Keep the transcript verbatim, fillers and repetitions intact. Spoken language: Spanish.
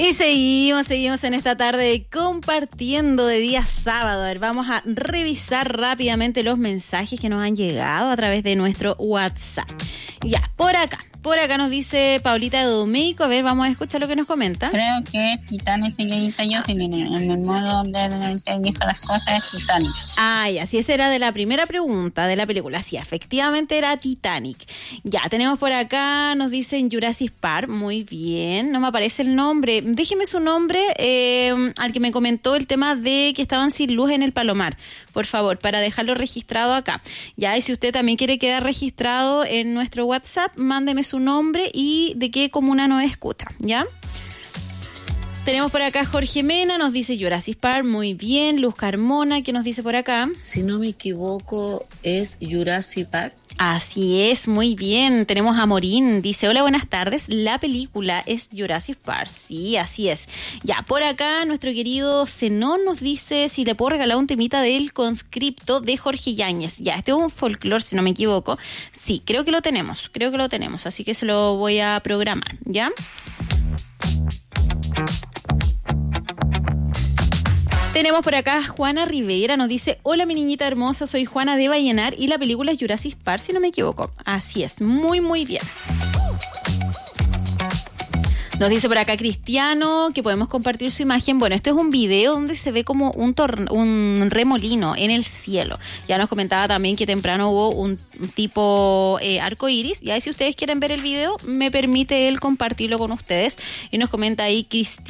Y seguimos, seguimos en esta tarde compartiendo de día sábado. A ver, vamos a revisar rápidamente los mensajes que nos han llegado a través de nuestro WhatsApp. Ya, por acá. Por acá nos dice Paulita de Domeico. A ver, vamos a escuchar lo que nos comenta. Creo que es Titanic, señorita Jocelyn. En el modo de dijo las cosas es Titanic. Ah, ya, sí, esa era de la primera pregunta de la película. Sí, efectivamente era Titanic. Ya, tenemos por acá, nos dicen Jurassic Park. Muy bien, no me aparece el nombre. Déjeme su nombre eh, al que me comentó el tema de que estaban sin luz en el Palomar. Por favor, para dejarlo registrado acá. Ya, y si usted también quiere quedar registrado en nuestro WhatsApp, mándeme su nombre y de qué comuna nos escucha, ¿ya? Tenemos por acá Jorge Mena, nos dice Jurassic Park, muy bien. Luz Carmona, ¿qué nos dice por acá? Si no me equivoco, es Jurassic Park. Así es, muy bien. Tenemos a Morín, dice, hola, buenas tardes, la película es Jurassic Park. Sí, así es. Ya, por acá nuestro querido Zenón nos dice si le puedo regalar un temita del Conscripto de Jorge Yáñez. Ya, este es un folclore, si no me equivoco. Sí, creo que lo tenemos, creo que lo tenemos, así que se lo voy a programar, ¿ya? Tenemos por acá Juana Rivera, nos dice, hola mi niñita hermosa, soy Juana de Vallenar y la película es Jurassic Park, si no me equivoco. Así es, muy muy bien. Nos dice por acá Cristiano que podemos compartir su imagen. Bueno, esto es un video donde se ve como un, tor- un remolino en el cielo. Ya nos comentaba también que temprano hubo un tipo eh, arco iris. Ya si ustedes quieren ver el video, me permite él compartirlo con ustedes. Y nos comenta ahí Cristiano.